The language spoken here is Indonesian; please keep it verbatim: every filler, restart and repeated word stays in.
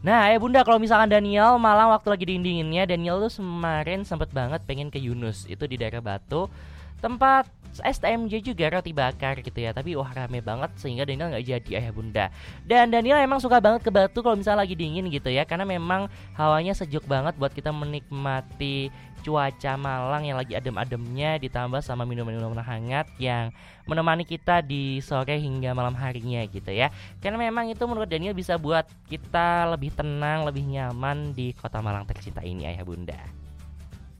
Nah, ayah bunda, kalau misalkan Daniel malam waktu lagi dingin-dinginnya, Daniel tuh kemarin sempet banget pengen ke Yunus, itu di daerah Batu, tempat S T M J juga roti bakar gitu ya. Tapi wah rame banget sehingga Daniel nggak jadi ayah bunda. Dan Daniel emang suka banget ke Batu kalau misalnya lagi dingin gitu ya, karena memang hawanya sejuk banget buat kita menikmati cuaca Malang yang lagi adem-ademnya, ditambah sama minuman-minuman hangat yang menemani kita di sore hingga malam harinya gitu ya. Karena memang itu menurut Daniel bisa buat kita lebih tenang, lebih nyaman di kota Malang tercinta ini ayah bunda.